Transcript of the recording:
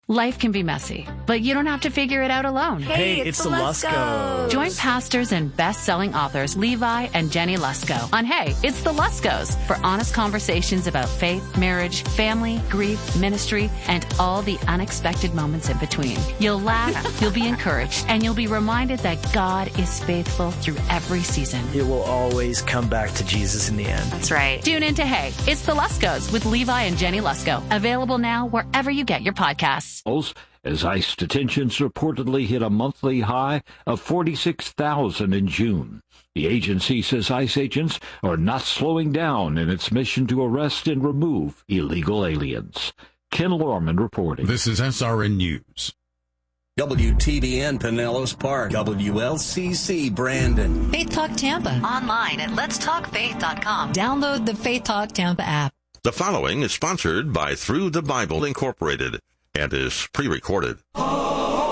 Life can be messy, but you don't have to figure it out alone. Hey, it's the Luskos. Join pastors and best-selling authors Levi and Jenny Lusko on Hey, It's the Luskos for honest conversations about faith, marriage, family, grief, ministry, and all the unexpected moments in between. You'll laugh, you'll be encouraged, and you'll be reminded that God is faithful through every season. It will always come back to Jesus in the end. That's right. Tune in to Hey, It's the Luskos with Levi and Jenny Lusko. Available now wherever you get your podcasts. As ICE detentions reportedly hit a monthly high of 46,000 in June. The agency says ICE agents are not slowing down in its mission to arrest and remove illegal aliens. Ken Lorman reporting. This is SRN News. WTBN Pinellas Park, WLCC Brandon. Faith Talk Tampa. Online at letstalkfaith.com. Download the Faith Talk Tampa app. The following is sponsored by Through the Bible Incorporated and is pre-recorded.